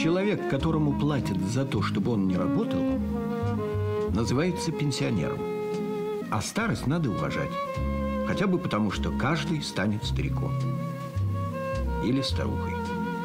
Человек, которому платят за то, чтобы он не работал, называется пенсионером. А старость надо уважать. Хотя бы потому, что каждый станет стариком. Или старухой.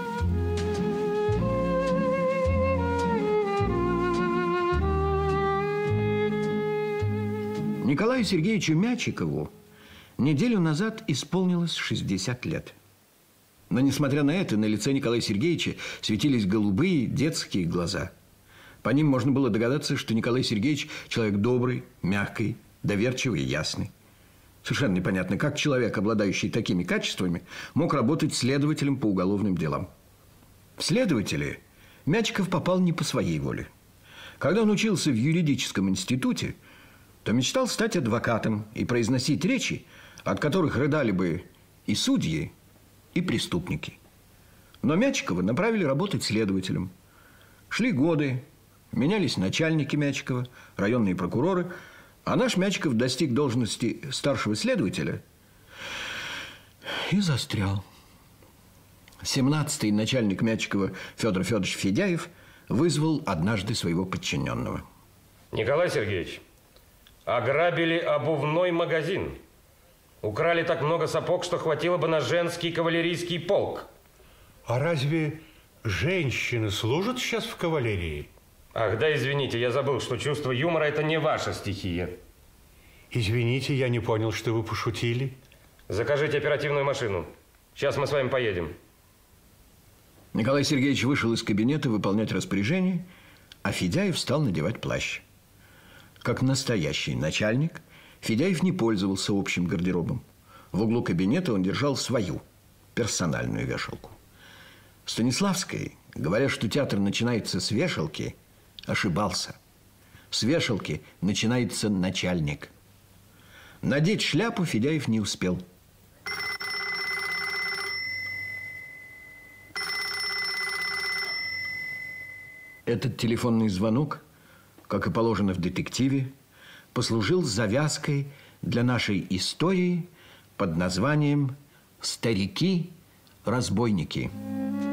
Николаю Сергеевичу Мячикову неделю назад исполнилось 60 лет. Но, несмотря на это, на лице Николая Сергеевича светились голубые детские глаза. По ним можно было догадаться, что Николай Сергеевич человек добрый, мягкий, доверчивый и ясный. Совершенно непонятно, как человек, обладающий такими качествами, мог работать следователем по уголовным делам. В следователи Мячиков попал не по своей воле. Когда он учился в юридическом институте, то мечтал стать адвокатом и произносить речи, от которых рыдали бы и судьи, и преступники. Но Мячикова направили работать следователем. Шли годы, менялись начальники Мячикова, районные прокуроры, а наш Мячиков достиг должности старшего следователя и застрял. 17-й начальник Мячикова Федор Федорович Федяев вызвал однажды своего подчиненного. Николай Сергеевич, ограбили обувной магазин. Украли так много сапог, что хватило бы на женский кавалерийский полк. А разве женщины служат сейчас в кавалерии? Ах, да, извините, я забыл, что чувство юмора – это не ваша стихия. Извините, я не понял, что вы пошутили. Закажите оперативную машину. Сейчас мы с вами поедем. Николай Сергеевич вышел из кабинета выполнять распоряжение, а Федяев стал надевать плащ. Как настоящий начальник, Федяев не пользовался общим гардеробом. В углу кабинета он держал свою персональную вешалку. Станиславский, говоря, что театр начинается с вешалки, ошибался. С вешалки начинается начальник. Надеть шляпу Федяев не успел. Этот телефонный звонок, как и положено в детективе, послужил завязкой для нашей истории под названием «Старики-разбойники».